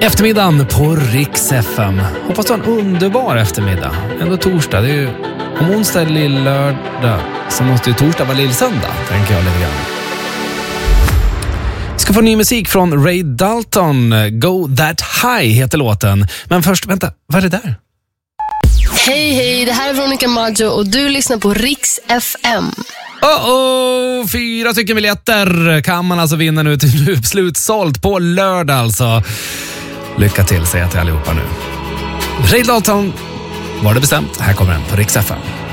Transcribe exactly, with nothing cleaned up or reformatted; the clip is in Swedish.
Eftermiddagen på Rix F M. Hoppas du har en underbar eftermiddag. Ändå torsdag, det är ju... Om onsdag är lill-lördag så måste ju torsdag vara lill-söndag, tänker jag lite grann. Vi ska få ny musik från Ray Dalton. Go That High heter låten. Men först, vänta, vad är det där? Hej, hej, det här är Veronica Maggio och du lyssnar på Rix F M. Oh, oh, fyra stycken biljetter kan man alltså vinna nu till slutsålt på lördag alltså. Lycka till, säger jag till allihopa nu. Ray Dalton var det bestämt. Här kommer den på Rix F M.